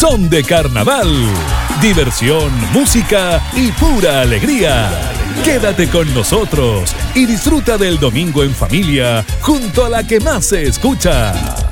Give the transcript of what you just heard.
son de carnaval. Diversión, música y pura alegría. Quédate con nosotros y disfruta del domingo en familia junto a la que más se escucha.